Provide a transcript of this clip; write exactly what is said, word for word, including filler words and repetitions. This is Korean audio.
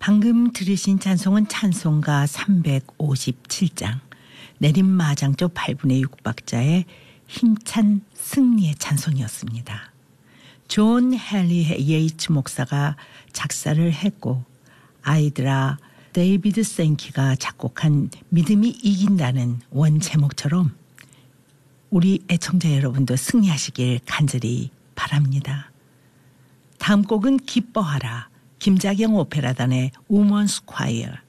방금 들으신 찬송은 찬송가 삼백오십칠 장 내림마장조 팔분의 육 박자의 힘찬 승리의 찬송이었습니다. 존 헨리 예이츠 목사가 작사를 했고 아이드라 데이비드 생키가 작곡한 믿음이 이긴다는 원 제목처럼 우리 애청자 여러분도 승리하시길 간절히 바랍니다. 다음 곡은 기뻐하라 김자경 오페라단의 우먼스 콰이어